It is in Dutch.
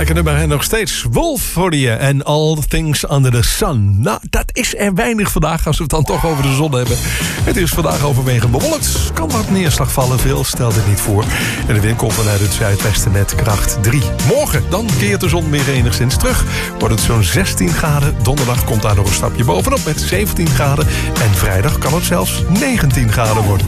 lekker nummer en nog steeds Wolf hoorde je en All Things Under the Sun. Nou, dat is er weinig vandaag als we het dan toch over de zon hebben. Het is vandaag overwegend bewolkt. Kan wat neerslag vallen, veel stelt het niet voor. En de wind komt vanuit het zuidwesten met kracht 3. Morgen, dan keert de zon weer enigszins terug. Wordt het zo'n 16 graden. Donderdag komt daar nog een stapje bovenop met 17 graden. En vrijdag kan het zelfs 19 graden worden.